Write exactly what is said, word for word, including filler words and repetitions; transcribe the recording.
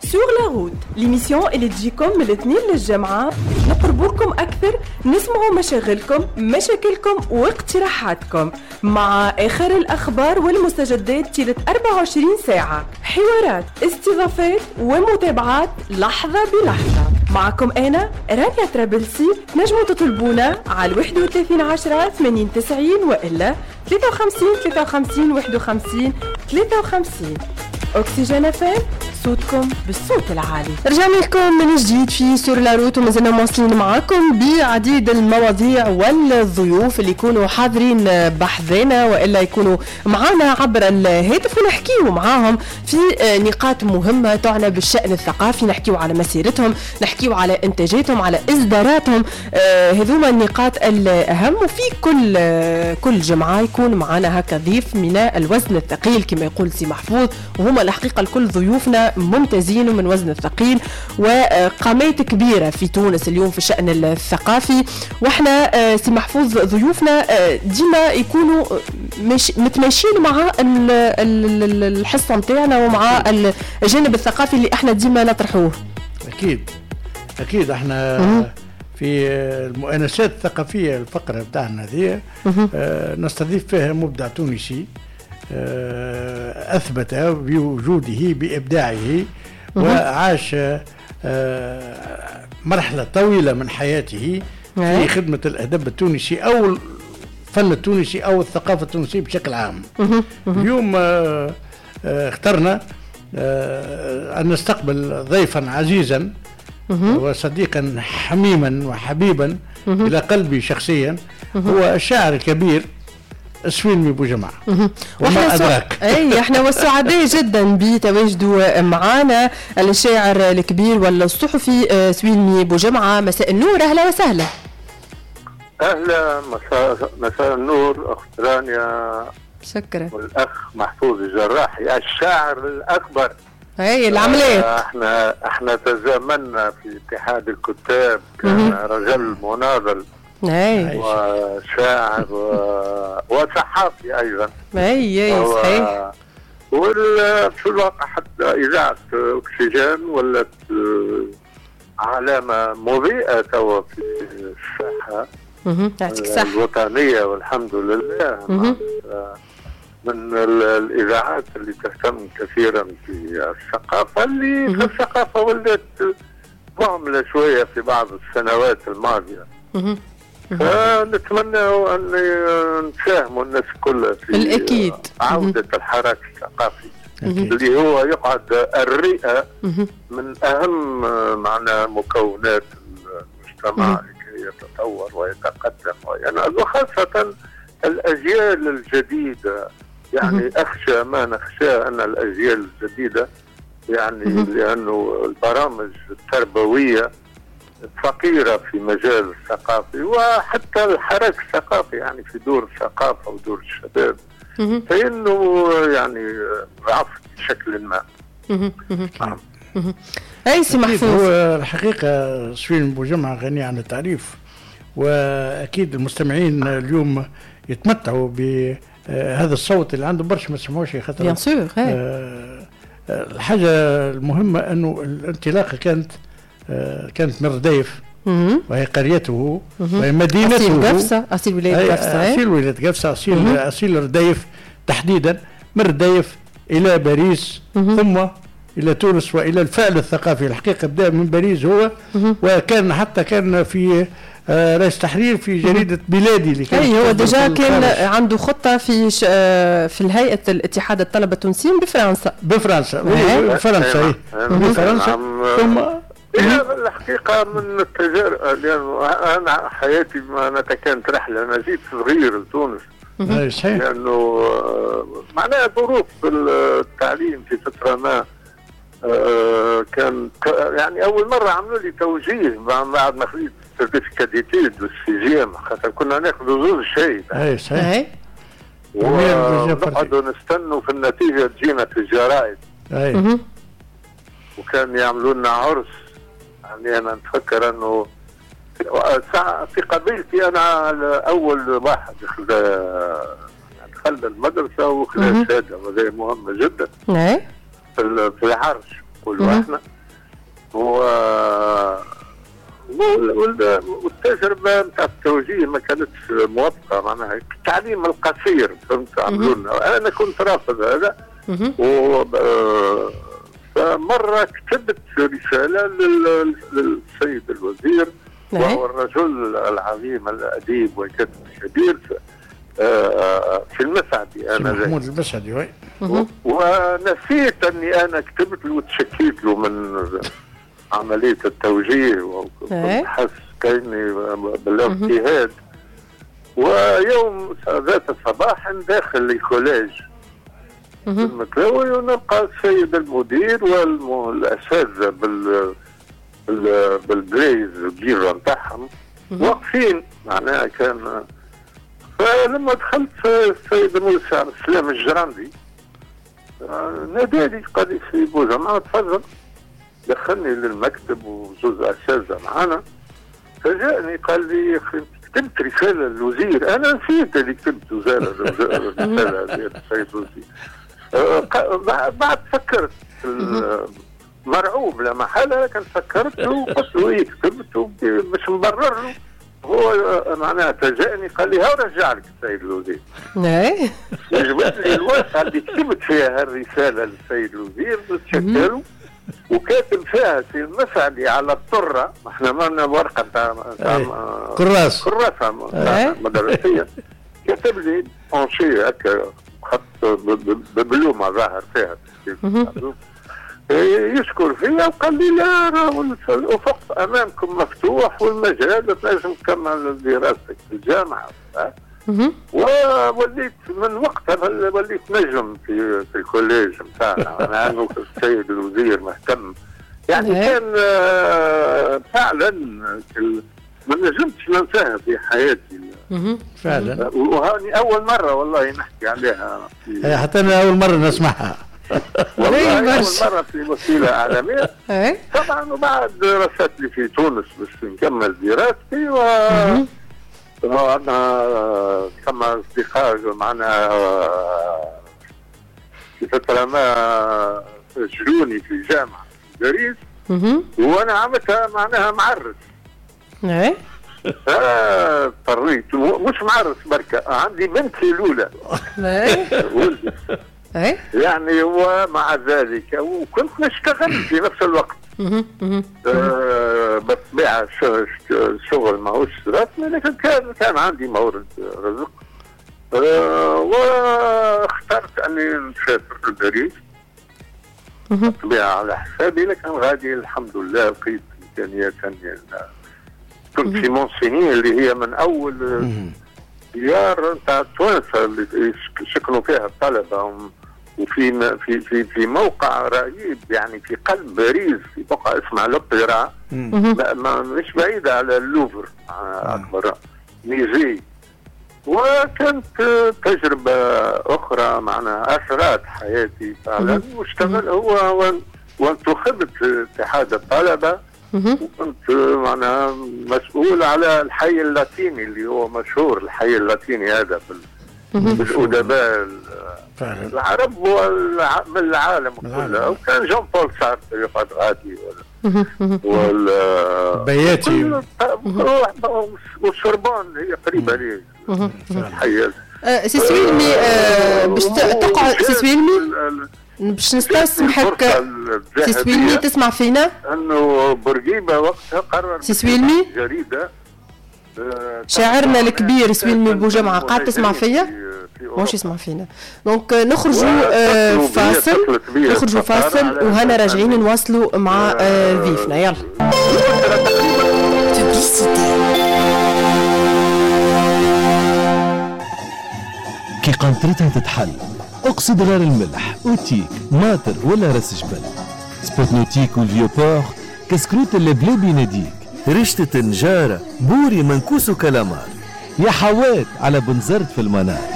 سور لا روت، ليميسيون اللي تجيكم من الاثنين للجمعة، نقربوكم أكثر، نسمعوا مشاغلكم، مشاكلكم واقتراحاتكم مع آخر الأخبار والمستجدات طيلة أربعة وعشرين ساعة، حوارات، استضافات ومتابعات لحظة بلحظة. معكم أنا رانيا ترابلسي. نجموا تطلبونا على واحد وثلاثين عشرة ثمانين تسعين وإلا ثلاثة وخمسين ثلاثة وخمسين واحد وخمسين ثلاثة وخمسين. أكسجين فام، صوتكم بالصوت العالي. رجعنا لكم من جديد في سور لا روت ومازلنا مواصلين معكم بعديد المواضيع والضيوف اللي يكونوا حاضرين بحذنا والا يكونوا معنا عبر الهاتف ونحكيوا معاهم في نقاط مهمه تعنى بالشأن الثقافي، نحكيوا على مسيرتهم، نحكيوا على انتاجاتهم، على اصداراتهم. آه هذوما النقاط الاهم. وفي كل آه كل جمعه يكون معنا هكا ضيف من الوزن الثقيل كما يقول سي محفوظ، وهما الحقيقه الكل ضيوفنا ممتازين ومن وزن الثقيل وقامات كبيرة في تونس اليوم في الشأن الثقافي. واحنا سي محفوظ ضيوفنا ديما يكونوا مش متماشيين مع الحصة متاعنا ومع الجانب الثقافي اللي احنا ديما نطرحوه. أكيد أكيد احنا في المؤانسات الثقافية الفقرة بتاعنا ذي نستضيف فيها مبدع تونسي أثبت بوجوده بإبداعه وعاش مرحلة طويلة من حياته في خدمة الأدب التونسي أو الفن التونسي أو الثقافة التونسية بشكل عام. اليوم اخترنا أن نستقبل ضيفا عزيزا وصديقا حميما وحبيبا إلى قلبي شخصيا، هو الشاعر الكبير سويلمي بوجمعة. وما أدراك. اي احنا والسعداء جدا بتواجدوا معنا الشاعر الكبير والصحفي سويلمي بوجمعة. مساء النور، اهلا وسهلا. اهلا، مساء مساء النور اخت رانيا. شكرا. والاخ محفوظ الجراحي الشاعر الاكبر. اي العمليات. احنا احنا تزامنا في اتحاد الكتاب، كان رجل مناضل اي وشاعر وصحافي ايضا. اي اي صحيح. وفي الواقع حتى اذاعه اكسجين ولت علامه مضيئه توا في الساحه الوطنيه والحمد لله. من الاذاعات اللي تهتم كثيرا في الثقافه، اللي في الثقافه ولت مهمله شويه في بعض السنوات الماضيه. فنتمنى أن نساهموا الناس كلها في بالأكيد. عودة الحراك الثقافي اللي هو يقعد الرئة من أهم معنى مكونات المجتمع لكي يتطور ويتقدم وينهض، وخاصة الأجيال الجديدة. يعني أخشى ما نخشى أن الأجيال الجديدة يعني لأنه البرامج التربوية فقيرة في مجال الثقافي وحتى الحراك الثقافي، يعني في دور الثقافة ودور الشباب، فإنه يعني ضعف بشكل ما. أي سي محفوظ. هو الحقيقة سويلمي بوجمعة غني عن التعريف، وأكيد المستمعين اليوم يتمتعوا بهذا الصوت اللي عنده برشا ما سمعوش خاطر. بيان سور. الحاجة المهمة أنه الانطلاقة كانت كانت من رديف، وهي قريته وهي مدينته أصيل قفصة، أصيل ولاية قفصة، أصيل ولاية قفصة، أصيل أصيل رديف تحديدا، من رديف إلى باريس ثم إلى تونس وإلى الفعل الثقافي. الحقيقة بدأ من باريس هو، وكان حتى كان في رئيس تحرير في جريدة بلادي اللي كان. أي هو ديجا كان عنده خطة في في الهيئة الاتحاد الطلبة التونسيين بفرنسا. بفرنسا بفرنسا بفرنسا ثم هي الحقيقة من التجارب، لأنه أنا حياتي ما أنا كانت رحلة، أنا جيت صغير لتونس لأنه معناها ظروف التعليم في فترة ما كان يعني أول مرة عملوا لي توجيه بعد ما خذيت سيرتيفيكات ديتيد والسيجيام، خاطر كنا ناخذ زوج شيء. أي صحيح. ونقعدوا نستنوا في النتيجة تجينا في الجرائد. أي. وكان يعملوا لنا عرس. يعني أنا نتفكر أنه في قبيلتي أنا أول واحد دخل المدرسة وخذ الشهادة، وهذا مهمة جدا. نعم. في العرش نقولوا احنا. و والتجربه نتاع التوجيه ما كانتش موفقه، معناها التعليم القصير فهمت عملونا. انا كنت رافض هذا. و فمره كتبت رساله للسيد الوزير وهو الرجل العظيم الاديب والكاتب الكبير في المسعدي. انا محمود المسعدي وي. ونسيت اني انا كتبت له وتشكيت له من عمليه التوجيه وكنت حاسس كاني بالاجتهاد. ويوم ذات صباحا داخل الكوليج المكلاوي ونلقى السيد المدير والاساتذه بال بالبريز الجيره نتاعهم واقفين معناها. كان فلما دخلت السيد موسى عبد السلام الجراندي نادالي قال لي سي بوجمعة تفضل. دخلني للمكتب وزوز اساتذه معانا. فجاءني قال لي اخي كتبت رساله للوزير. انا نسيت اللي كتبت وزاره رساله للسيد الوزير. بعد فكرت مرعوب لا محاله، لكن فكرت وقلت له ايه كتبت باش نبرر له. هو معناها تجاءني قال لي ها رجع لك السيد الوزير. اي جبت لي الورقه اللي كتبت فيها الرساله للسيد الوزير تشكلوا وكاتب فيها سي المسعدي على الطره. احنا معنا ورقه تاع كراس كراسه مدرسيه. كتب لي اونشي هكا خط ببلومه ظاهر فيها يشكر فيها وقال لي لا الافق امامكم مفتوح والمجال تنجم تكمل دراستك في الجامعه. ووليت من وقتها وليت نجم في في الكوليج نتاعنا. انا السيد الوزير مهتم يعني كان فعلا ما نجمتش ننساها في حياتي فعلا. وهاني اول مره والله نحكي عليها حتى انا اول مره نسمعها والله أول مرة في وسيلة إعلامية طبعا. وبعد رسلت لي في تونس باش نكمل دراستي و عندنا كما أصدقاء معنا في فترة ما سجلوني في جامعة باريس وأنا عملتها معناها معرس. ايه اضطريت مش معرس بركة عندي بنتي الأولى ولدي ايه يعني. ومع ذلك وكنت نشتغل في نفس الوقت آه بالطبيعه شغل ماهوش رسمي لكن كان كان عندي مورد رزق. آه واخترت اني نسافر لباريس بالطبيعه على حسابي. لكن غادي الحمد لله لقيت امكانيات اني كنت في مونسيني اللي هي من اول ديار نتاع توانسه اللي سكنوا فيها الطلبه وفي في في في موقع رهيب يعني في قلب باريس في موقع اسمه لوبيرا مش بعيده على اللوفر اكبر ميزي. وكانت تجربه اخرى معنا اثرت حياتي فعلا. واشتغل هو وانتخبت اتحاد الطلبه وكنت معناها مسؤول على الحي اللاتيني اللي هو مشهور. الحي اللاتيني هذا بالادباء العرب من العالم كله. وكان جون بول سارتر يقعد غادي وال بياتي والشربان هي قريبه لي الحي. سي سويلمي باش تقعد سي سويلمي باش نستسمحك سي سويلمي تسمع فينا انه بورقيبه وقتها قرر سي سويلمي جريده شاعرنا الكبير سويلمي بوجمعة قاعد تسمع فيا مش يسمع فينا. دونك نخرجوا فاصل نخرجوا فاصل وهنا راجعين نواصلوا مع ضيفنا. يلا كي قنطرتها تتحل اقصد غير الملح اوتيك ماتر ولا راس جبل سبوتنوتيك والفيوبور كسكروت اللي بلا بيناديك رشتة نجارة بوري منكوس وكلامار يا حوات على بنزرت في المنار